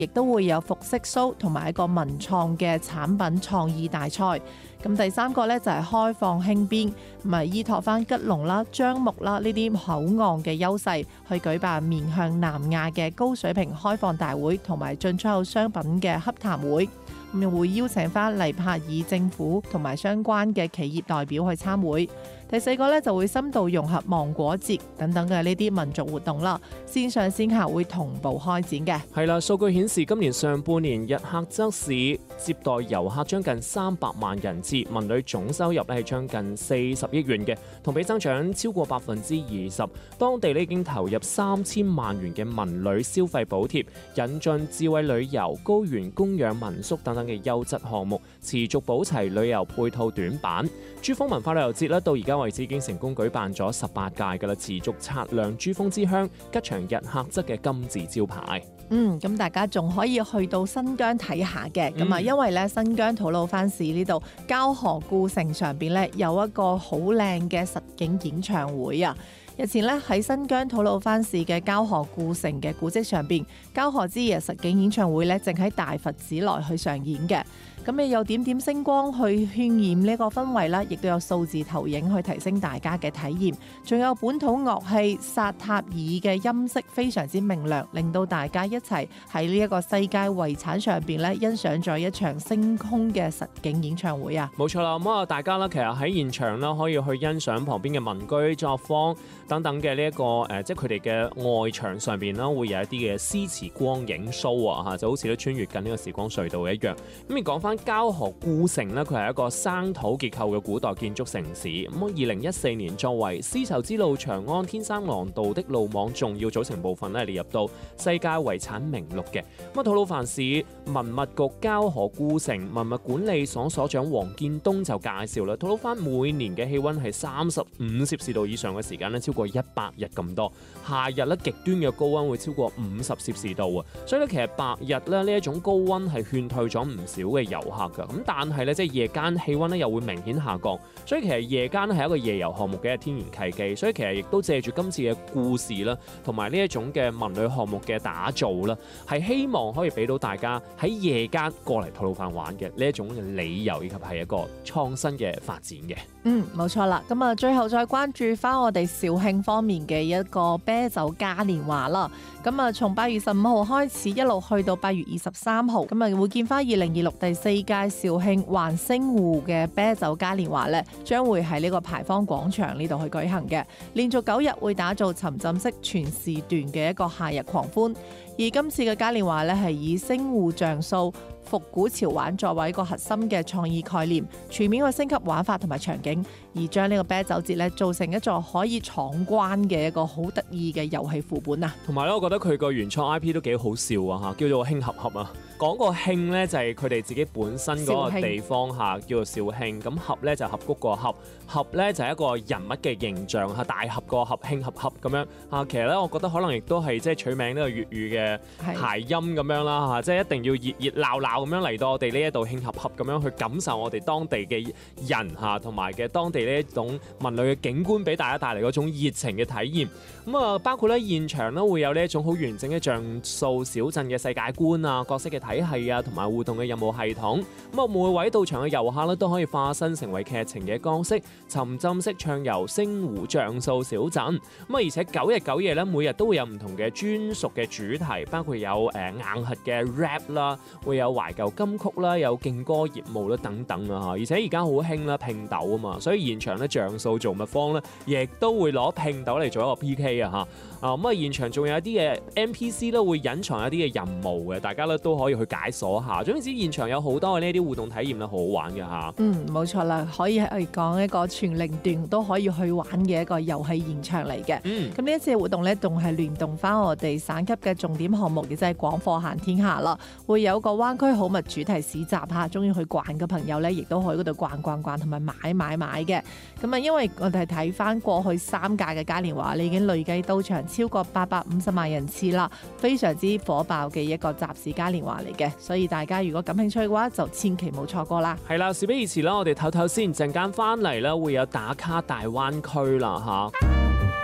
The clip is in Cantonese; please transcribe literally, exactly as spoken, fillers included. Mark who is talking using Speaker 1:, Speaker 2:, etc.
Speaker 1: 亦都會有服飾 show 同埋一個文創嘅產品創意大賽。咁第三個呢，就係開放輕邊，唔係依託翻吉隆啦、樟木啦呢啲口岸嘅優勢，去舉辦面向南亞嘅高水平開放大會同埋進出口商品嘅洽談會。咁會邀請翻黎帕爾政府同埋相關嘅企業代表去參會。第四個咧就會深度融合芒果節等等嘅呢啲民族活動啦，線上線下會同步開展嘅。
Speaker 2: 係啦，數據顯示今年上半年日喀則市接待遊客將近三百萬人次，文旅總收入咧係將近四十億元嘅，同比增長超過百分之二十。當地咧已經投入三千萬元嘅文旅消費補貼，引進智慧旅遊、高原供養民宿等等嘅優質項目，持續補齊旅遊配套短板。珠峰文化旅遊節咧到而家為止已經成功舉辦咗十八屆㗎啦，持續擦亮珠峰之鄉吉祥日喀則嘅金字招牌。
Speaker 1: 嗯，咁大家仲可以去到新疆睇下嘅，咁啊、嗯，因為咧新疆吐魯番市呢度交河故城上邊咧有一個好靚嘅實景演唱會啊！日前咧喺新疆吐魯番市嘅交河故城嘅古蹟上邊，交河之夜實景演唱會咧正喺大佛寺內去上演嘅。咁你有點點星光去渲染呢個氛圍啦，亦都有數字投影去提升大家嘅體驗，仲有本土樂器薩塔爾嘅音色非常之明亮，令到大家一齊喺呢一個世界遺產上邊咧欣賞咗一場星空嘅實景演唱會啊！
Speaker 2: 冇錯啦，咁啊大家啦，其實喺現場啦可以去欣賞旁邊嘅民居作坊等等嘅呢一個誒、呃，即係佢哋嘅外牆上邊啦，會有一啲嘅詩詞光影 show 啊，嚇就好似都穿越緊呢個時光隧道一樣。咁而講翻交河故城咧，佢係一個生土結構嘅古代建築城市。咁二零一四年作為絲綢之路長安天山廊道的路網重要組成部分咧，列入到世界遺產名錄嘅。咁啊，吐魯番市文物局交河故城文物管理所所長黃建東就介紹啦，吐魯番每年嘅氣溫係三十五攝氏度以上嘅時間咧，超過一百日咁多。夏日咧極端嘅高溫會超過五十攝氏度啊，所以咧其實白日咧呢一種高溫係勸退咗唔少嘅遊客噶。咁但係咧即係夜間氣溫咧又會明顯下降，所以其實夜間係一個夜遊項目嘅天然契機。所以其實亦都借住今次嘅故事啦，同埋呢一種嘅文旅項目嘅打造啦，係希望可以俾到大家喺夜間過嚟吐魯番玩嘅呢一種嘅理由，以及係一個創新嘅發展嘅。
Speaker 1: 嗯，冇錯啦。咁啊，最後再關注翻我哋肇慶方面嘅一個啤酒嘉年華啦。咁啊，從八月十五號開始，一路去到八月二十三號，咁啊會見翻二零二六第四屆肇慶環星湖嘅啤酒嘉年華咧，將會喺呢個牌坊廣場呢度去舉行嘅。連續九日會打造沉浸式全時段嘅一個夏日狂歡。而今次嘅嘉年華咧係以星湖像素復古潮玩作為一個核心嘅創意概念，全面去升級玩法同埋場景，而將呢個啤酒節咧做成一座可以闖關嘅一個好得意嘅遊戲副本啊！同
Speaker 2: 埋咧，我覺得佢個原創 I P 都幾好笑啊嚇，叫做興合合啊。講個興咧就係佢哋自己本身嗰個地方嚇，叫做肇慶。咁合咧就合谷個合，合咧就係一個人物嘅形象嚇，大合個合，興合合咁樣嚇。其實咧，我覺得可能亦都係即係取名呢個粵語嘅諧音咁樣啦嚇，即係一定要熱熱鬧鬧咁樣嚟到我哋呢一度興合合咁樣去感受我哋當地嘅人嚇，同埋嘅當地呢一種文旅嘅景觀，俾大家帶嚟嗰種熱情嘅體驗。咁啊，包括咧現場咧會有呢一種好完整嘅像素小鎮嘅世界觀啊、角色嘅體系啊，同埋互動嘅任務系統。咁啊，每位到場嘅遊客咧都可以化身成為劇情嘅角色，沉浸式暢遊星湖像素小鎮。咁啊，而且九日九夜咧，每日都會有唔同嘅專屬嘅主題，包括有誒硬核嘅 rap 啦，會有懷舊金曲啦，有勁歌熱舞啦等等啊。而且而家好興啦拼豆啊嘛，所以現場咧像素造物坊咧，亦都會攞拼豆嚟做一個 P K 啊嚇。啊咁啊，現場仲有一啲嘅 N P C 咧會隱藏一啲嘅任務嘅，大家咧都可以去解鎖下。總之現場有好多嘅呢啲互動體驗咧，好好玩嘅嚇。嗯，冇錯啦，可以係講一個全齡段都可以去玩嘅一個遊戲現場嚟嘅。嗯，咁呢一次嘅活動咧，仲係聯動翻我哋省級嘅重點項目，亦即係廣貨行天下啦。會有個灣區好物主題市集嚇，中意去逛嘅朋友咧，亦都可以嗰度逛逛逛同埋買買買嘅。咁啊，因為我哋睇翻過去三屆嘅嘉年華，你已經累計到場超過八百五十萬人次啦，非常之火爆嘅一個集市嘉年華嚟嘅。所以大家如果感興趣嘅話，就千祈冇錯過啦。係啦，事不宜遲啦，我哋唞唞先，陣間翻嚟啦，會有打卡大灣區啦嚇。